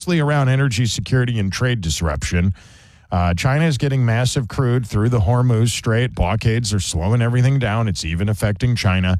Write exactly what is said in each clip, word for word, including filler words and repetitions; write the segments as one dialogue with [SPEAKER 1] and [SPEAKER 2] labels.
[SPEAKER 1] mostly around energy security and trade disruption. Uh, China is getting massive crude through the Hormuz Strait. Blockades are slowing everything down. It's even affecting China.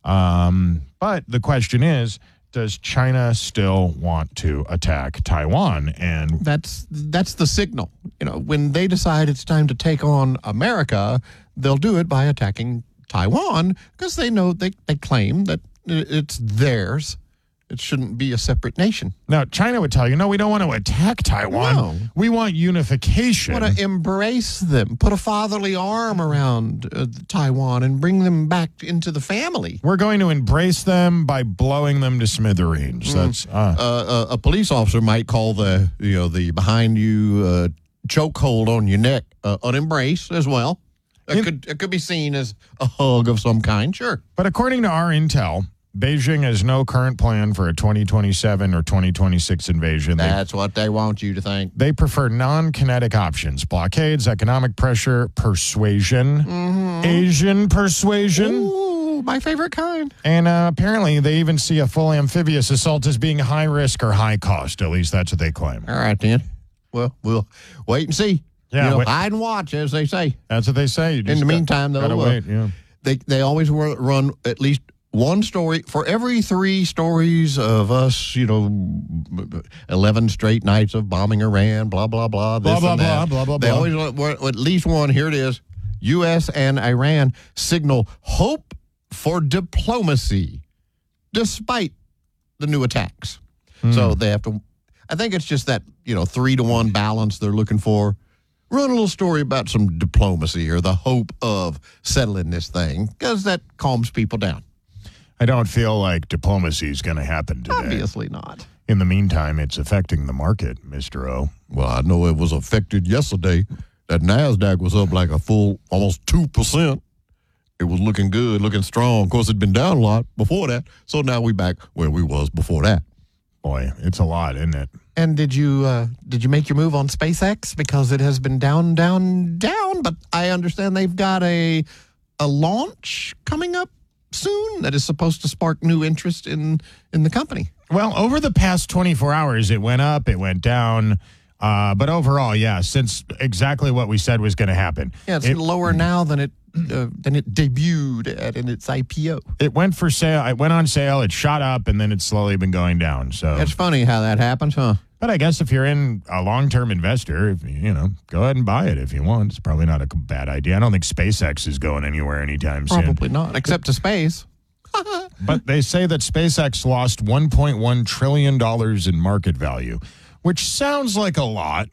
[SPEAKER 1] Um, but the question is, does China still want to attack Taiwan? And
[SPEAKER 2] that's that's the signal. You know, when they decide it's time to take on America, they'll do it by attacking Taiwan because they know they, they claim that it's theirs. It shouldn't be a separate nation.
[SPEAKER 1] Now, China would tell you, no, we don't want to attack Taiwan.
[SPEAKER 2] No.
[SPEAKER 1] We want unification.
[SPEAKER 2] We want to embrace them, put a fatherly arm around uh, Taiwan and bring them back into the family.
[SPEAKER 1] We're going to embrace them by blowing them to smithereens. Mm. That's uh.
[SPEAKER 2] Uh, a, a police officer might call the, you know, the behind you uh, chokehold on your neck uh, an embrace as well. It could, it could be seen as a hug of some kind, sure.
[SPEAKER 1] But according to our intel, Beijing has no current plan for a twenty twenty-seven or twenty twenty-six invasion.
[SPEAKER 2] That's they, what they want you to think.
[SPEAKER 1] They prefer non-kinetic options, blockades, economic pressure, persuasion, mm-hmm. Asian persuasion.
[SPEAKER 2] Ooh, my favorite kind.
[SPEAKER 1] And uh, apparently they even see a full amphibious assault as being high risk or high cost. At least that's what they claim.
[SPEAKER 2] All right, then. Well, we'll wait and see.
[SPEAKER 1] Yeah,
[SPEAKER 2] you know,
[SPEAKER 1] wait.
[SPEAKER 2] hide and watch, as they say.
[SPEAKER 1] That's what they say. You just
[SPEAKER 2] In the
[SPEAKER 1] got,
[SPEAKER 2] meantime, though,
[SPEAKER 1] gotta
[SPEAKER 2] uh,
[SPEAKER 1] wait, yeah.
[SPEAKER 2] they, they always run at least one story for every three stories of us, you know, eleven straight nights of bombing Iran, blah, blah, blah, this
[SPEAKER 1] blah, blah,
[SPEAKER 2] and that.
[SPEAKER 1] blah, blah, blah,
[SPEAKER 2] They
[SPEAKER 1] blah.
[SPEAKER 2] always want at least one. Here it is. U S and Iran signal hope for diplomacy despite the new attacks. Hmm. So they have to, I think it's just that, you know, three to one balance they're looking for. Run a little story about some diplomacy or the hope of settling this thing because that calms people down.
[SPEAKER 1] I don't feel like diplomacy is going to happen today.
[SPEAKER 2] Obviously not.
[SPEAKER 1] In the meantime, it's affecting the market, Mister O.
[SPEAKER 2] Well, I know it was affected yesterday. That NASDAQ was up like a full almost two percent. It was looking good, looking strong. Of course, it'd been down a lot before that. So now we back where we was before that.
[SPEAKER 1] Boy, it's a lot, isn't it?
[SPEAKER 2] And did you uh, did you make your move on SpaceX? Because it has been down, down, down. But I understand they've got a a launch coming up soon that is supposed to spark new interest in in the company.
[SPEAKER 1] Well, over the past twenty-four hours, it went up, it went down. Uh, but overall, yeah, since exactly what we said was going to happen.
[SPEAKER 2] Yeah, it's
[SPEAKER 1] it,
[SPEAKER 2] lower now than it uh, than it debuted at in its I P O.
[SPEAKER 1] It went for sale. It went on sale. It shot up, and then it's slowly been going down. So
[SPEAKER 2] it's funny how that happens, huh?
[SPEAKER 1] But I guess if you're in a long-term investor, if, you know, go ahead and buy it if you want. It's probably not a bad idea. I don't think SpaceX is going anywhere anytime soon.
[SPEAKER 2] Probably not, except to space.
[SPEAKER 1] But they say that SpaceX lost one point one trillion dollars in market value, which sounds like a lot.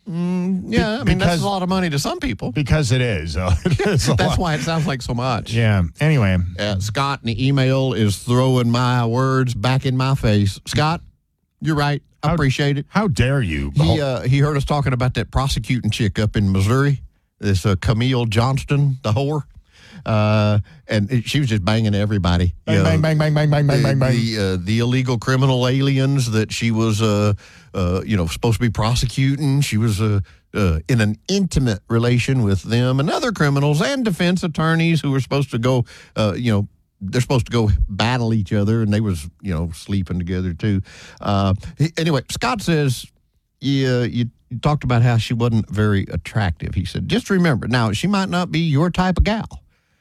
[SPEAKER 2] Mm, yeah, I mean, because, that's a lot of money to some people.
[SPEAKER 1] Because it is. Uh, it is
[SPEAKER 2] that's
[SPEAKER 1] lot.
[SPEAKER 2] why it sounds like so much.
[SPEAKER 1] Yeah. Anyway.
[SPEAKER 2] Uh, Scott in the email is throwing my words back in my face. Scott, you're right. I
[SPEAKER 1] how,
[SPEAKER 2] appreciate it.
[SPEAKER 1] How dare you?
[SPEAKER 2] He uh, he heard us talking about that prosecuting chick up in Missouri, this uh, Camille Johnston, the whore. Uh, and it, she was just banging everybody.
[SPEAKER 1] Bang, bang, bang, bang, bang, bang, bang, bang, bang.
[SPEAKER 2] The, uh, the illegal criminal aliens that she was, uh, uh, you know, supposed to be prosecuting. She was uh, uh, in an intimate relation with them and other criminals and defense attorneys who were supposed to go, uh, you know, they're supposed to go battle each other, and they was, you know, sleeping together too. Uh, he, anyway, Scott says, yeah, you, you talked about how she wasn't very attractive. He said, just remember, now, she might not be your type of gal,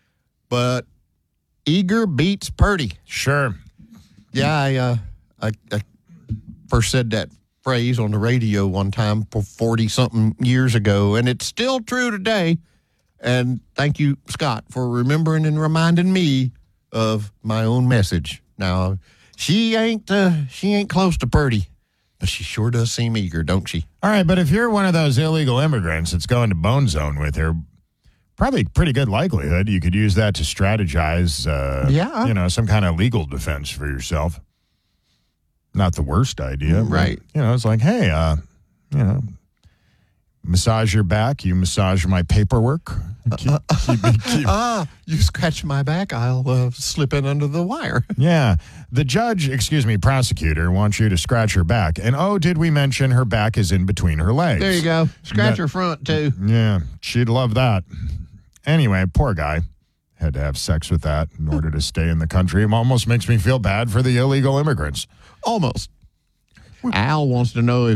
[SPEAKER 2] but eager beats purty.
[SPEAKER 1] Sure.
[SPEAKER 2] Yeah, I, uh, I, I first said that phrase on the radio one time forty-something years ago, and it's still true today. And thank you, Scott, for remembering and reminding me of my own message. Now, she ain't uh, she ain't close to purty, but she sure does seem eager, don't she?
[SPEAKER 1] All right, but if you're one of those illegal immigrants that's going to Bone Zone with her, probably pretty good likelihood you could use that to strategize, uh,
[SPEAKER 2] yeah.
[SPEAKER 1] you know, some kind of legal defense for yourself. Not the worst idea.
[SPEAKER 2] Right.
[SPEAKER 1] But, you know, it's like, hey, uh, you know, massage your back, you massage my paperwork. Keep, keep, keep.
[SPEAKER 2] Ah, you scratch my back, I'll uh, slip in under the wire.
[SPEAKER 1] Yeah. The judge, excuse me, prosecutor, wants you to scratch her back. And, oh, did we mention her back is in between her legs?
[SPEAKER 2] There you go. Scratch
[SPEAKER 1] that,
[SPEAKER 2] her front, too.
[SPEAKER 1] Yeah, she'd love that. Anyway, poor guy. Had to have sex with that in order to stay in the country. It almost makes me feel bad for the illegal immigrants.
[SPEAKER 2] Almost. Al wants to know if